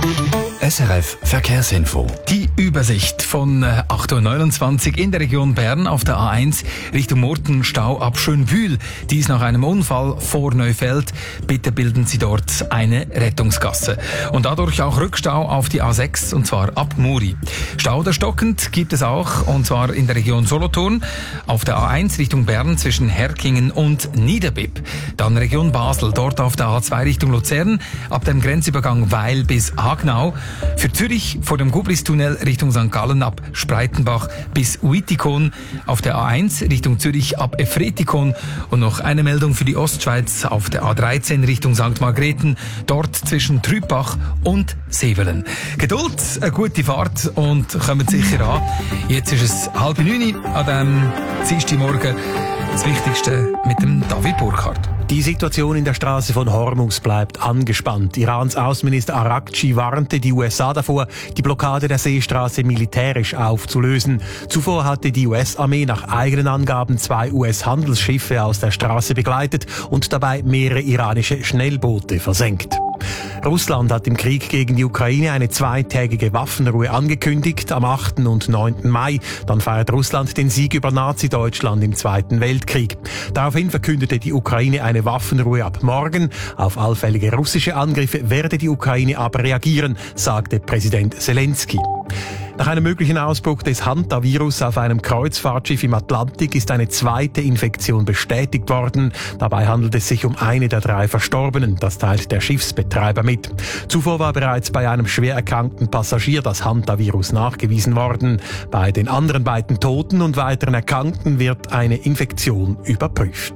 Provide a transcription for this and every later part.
SRF Verkehrsinfo. Die Übersicht von 8.29 Uhr in der Region Bern auf der A1 Richtung Murten, Stau ab Schönbühl. Dies nach einem Unfall vor Neufeld. Bitte bilden Sie dort eine Rettungsgasse. Und dadurch auch Rückstau auf die A6, und zwar ab Muri. Stau oder stockend gibt es auch, und zwar in der Region Solothurn, auf der A1 Richtung Bern zwischen Herkingen und Niederbipp. Dann Region Basel, dort auf der A2 Richtung Luzern, ab dem Grenzübergang Weil bis Hagnau. Für Zürich vor dem Gubristunnel Richtung St. Gallen ab Spreitenbach bis Uitikon, auf der A1 Richtung Zürich ab Efretikon und noch eine Meldung für die Ostschweiz auf der A13 Richtung St. Margrethen, dort zwischen Trübach und Sevelen. Geduld, eine gute Fahrt und kommt sicher an. Jetzt ist es 8:30 an diesem Dienstagmorgen. Das Wichtigste mit dem David Burkhardt. Die Situation in der Straße von Hormuz bleibt angespannt. Irans Außenminister Arakci warnte die USA davor, die Blockade der Seestraße militärisch aufzulösen. Zuvor hatte die US-Armee nach eigenen Angaben 2 US-Handelsschiffe aus der Straße begleitet und dabei mehrere iranische Schnellboote versenkt. Russland hat im Krieg gegen die Ukraine eine 2-tägige Waffenruhe angekündigt, am 8. und 9. Mai. Dann feiert Russland den Sieg über Nazi-Deutschland im Zweiten Weltkrieg. Daraufhin verkündete die Ukraine eine Waffenruhe ab morgen. Auf allfällige russische Angriffe werde die Ukraine aber reagieren, sagte Präsident Zelensky. Nach einem möglichen Ausbruch des Hantavirus auf einem Kreuzfahrtschiff im Atlantik ist eine zweite Infektion bestätigt worden. Dabei handelt es sich um eine der 3 Verstorbenen. Das teilt der Schiffsbetreiber mit. Zuvor war bereits bei einem schwer erkrankten Passagier das Hantavirus nachgewiesen worden. Bei den anderen beiden Toten und weiteren Erkrankten wird eine Infektion überprüft.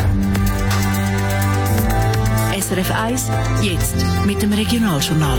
SRF 1, jetzt mit dem Regionaljournal.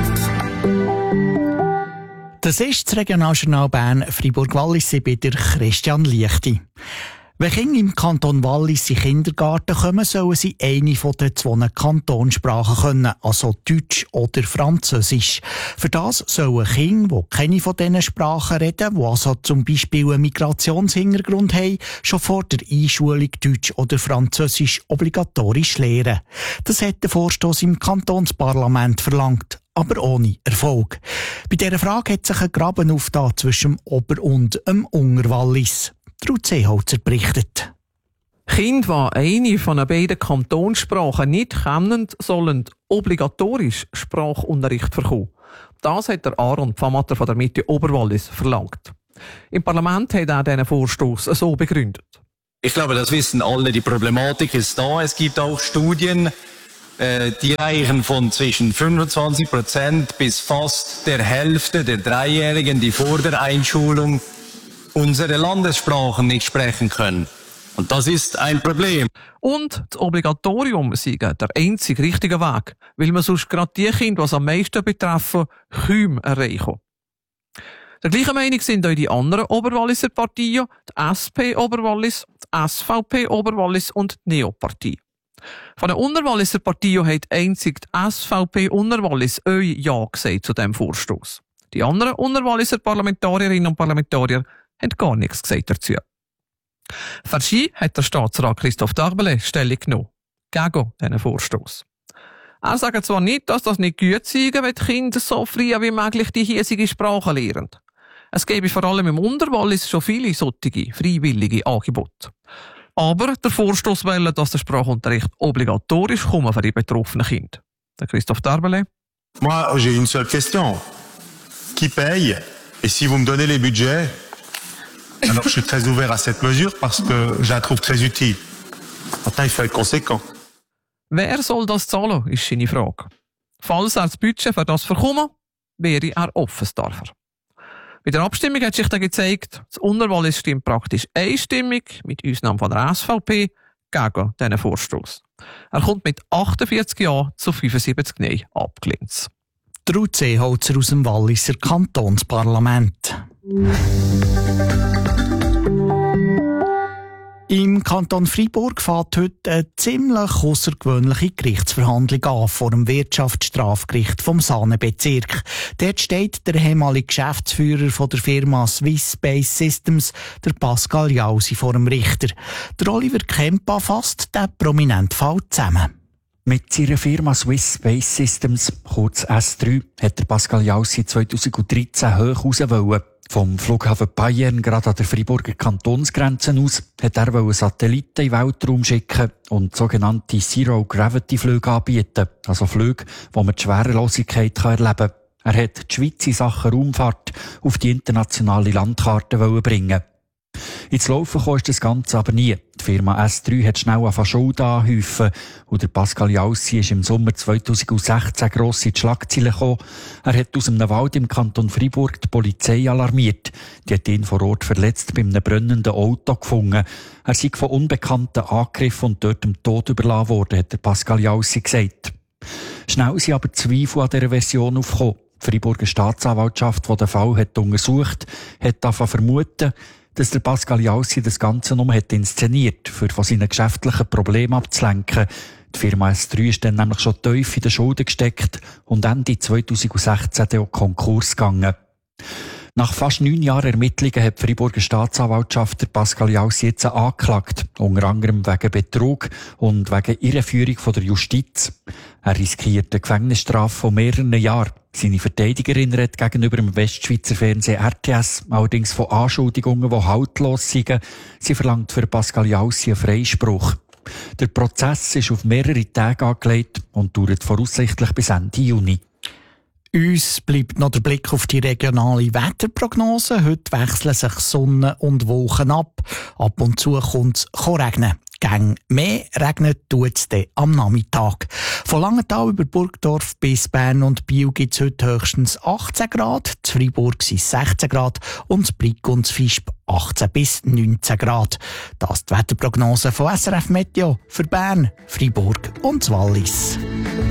Das ist das Regionaljournal Bern Freiburg-Wallis bei der Christian Liechti. Wenn Kinder im Kanton Wallis in den Kindergarten kommen, sollen sie eine von den 2 Kantonsprachen können, also Deutsch oder Französisch. Für das sollen Kinder, die keine von diesen Sprachen reden, die also zum Beispiel einen Migrationshintergrund haben, schon vor der Einschulung Deutsch oder Französisch obligatorisch lernen. Das hat der Vorstoss im Kantonsparlament verlangt, aber ohne Erfolg. Bei dieser Frage hat sich ein Graben aufgetan zwischen dem Ober- und dem Unterwallis. Ruth Seeholzer berichtet. Kinder, die eine von den beiden Kantonssprachen nicht kennen, sollen obligatorisch Sprachunterricht bekommen. Das hat der Aaron Pfammatter von der Mitte Oberwallis verlangt. Im Parlament hat er diesen Vorstoss so begründet. Ich glaube, das wissen alle, die Problematik ist da. Es gibt auch Studien, die reichen von zwischen 25% bis fast der Hälfte der Dreijährigen, die vor der Einschulung unsere Landessprachen nicht sprechen können. Und das ist ein Problem. Und das Obligatorium sei der einzige richtige Weg, weil man sonst gerade die Kinder, die es am meisten betreffen, kaum erreichen. Der gleichen Meinung sind auch die anderen Oberwalliser Partien, die SP Oberwallis, die SVP Oberwallis und die Neo-Partei. Von den Unterwalliser Partien hat einzig die SVP Unterwallis Ja gesagt zu diesem Vorstoss. Die anderen Unterwalliser Parlamentarierinnen und Parlamentarier haben gar nichts gesagt dazu. Für sie hat der Staatsrat Christoph Darbele Stellung genommen gegen diesen Vorstoss. Er sagt zwar nicht, dass das nicht gut sei, wenn die Kinder so früh wie möglich die hiesige Sprache lernen. Es gäbe vor allem im Unterwallis schon viele solche freiwillige Angebote. Aber der Vorstoss will, dass der Sprachunterricht obligatorisch kommt für die betroffenen Kinder. Der Christoph Darbele. Moi, j'ai une seule question. Qui paye? Et si vous me donnez les budgets? Alors, je suis très ouvert à cette mesure parce que je la trouve très utile. Maintenant, il faut être conséquent. Wer soll das zahlen, ist seine Frage. Falls er das Budget für das bekommen, wäre er Offenstarfer. Bei der Abstimmung hat sich dann gezeigt, das Unterwallis stimmt praktisch einstimmig, mit Ausnahme von der SVP, gegen diesen Vorstoss. Er kommt mit 48 Ja zu 75 Nein abgelehnt. Ruth Seeholzer aus dem Walliser Kantonsparlament. Im Kanton Freiburg fährt heute eine ziemlich aussergewöhnliche Gerichtsverhandlung an vor dem Wirtschaftsstrafgericht vom Saanen-Bezirk. Dort steht der ehemalige Geschäftsführer von der Firma Swiss Space Systems, der Pascal Jausi, vor dem Richter. Der Oliver Kempa fasst den prominenten Fall zusammen. Mit seiner Firma Swiss Space Systems, kurz S3, hat der Pascal Jaussi 2013 hoch raus wollen. Vom Flughafen Bayern, gerade an der Freiburger Kantonsgrenze aus, hat er Satelliten in den Weltraum schicken und sogenannte Zero-Gravity-Flüge anbieten. Also Flüge, wo man die Schwerelosigkeit erleben kann. Er hat die Schweiz in Sachen Raumfahrt auf die internationale Landkarte bringen. Ins Laufen kam das Ganze aber nie. Die Firma S3 hat schnell angefangen Schulden anhäufen und der Pascal Jaussi ist im Sommer 2016 gross in die Schlagzeilen gekommen. Er hat aus einem Wald im Kanton Freiburg die Polizei alarmiert. Die hat ihn vor Ort verletzt bei einem brennenden Auto gefunden. Er sei von Unbekannten angegriffen und dort dem Tod überlassen worden, hat der Pascal Jaussi gesagt. Schnell sind aber Zweifel an dieser Version aufgekommen. Die Freiburger Staatsanwaltschaft, die den Fall hat untersucht hat, angefangen vermuten, dass der Pascal Jaussi das Ganze nur hat inszeniert, für von seinen geschäftlichen Problemen abzulenken. Die Firma S3 ist dann nämlich schon tief in den Schulden gesteckt und Ende 2016 dann auch Konkurs gegangen. Nach fast 9 Jahren Ermittlungen hat die Freiburger Staatsanwaltschaft der Pascal Jaussi jetzt angeklagt, unter anderem wegen Betrug und wegen Irreführung von der Justiz. Er riskiert eine Gefängnisstrafe von mehreren Jahren. Seine Verteidigerin redet gegenüber dem Westschweizer Fernsehen RTS allerdings von Anschuldigungen, die haltlos sind. Sie verlangt für Pascal Jaussi einen Freispruch. Der Prozess ist auf mehrere Tage angelegt und dauert voraussichtlich bis Ende Juni. Uns bleibt noch der Blick auf die regionale Wetterprognose. Heute wechseln sich Sonne und Wolken ab. Ab und zu kommt es regnen. Gäng mehr regnet tut es dann am Nachmittag. Von Langenthal über Burgdorf bis Bern und Biel gibt es heute höchstens 18 Grad, zu Freiburg sind es 16 Grad und zu Brig und zu Visp 18 bis 19 Grad. Das ist die Wetterprognose von SRF Meteo für Bern, Freiburg und das Wallis.